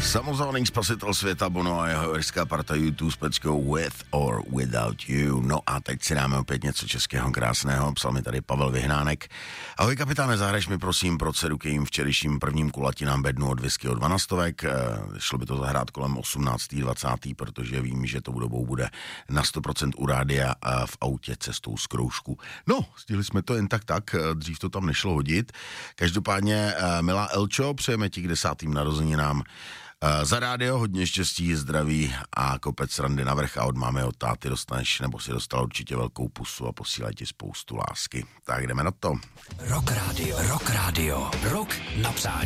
Samozvaný spasitel světa Bono a jeho irská parta YouTube s peckou With or Without You. No a teď si dáme opět něco českého krásného. Psal mi tady Pavel Vyhnánek. Ahoj kapitáne, zahraješ mi prosím pro dceru k jejím včerejším prvním kulatinám bednu od whisky od 12. Šlo by to zahrát kolem 18.20, protože vím, že to dobou bude na 100% u rádia a v autě cestou z kroužku. No, stihli jsme to jen tak, dřív to tam nešlo hodit. Každopádně, milá Elčo, přejeme ti k 10. narozeninám za rádio, hodně štěstí, zdraví a kopec srandy navrch a od mámy od táty dostaneš, nebo si dostal určitě velkou pusu a posílají ti spoustu lásky. Tak jdeme na to. Rock Radio, rok na přání.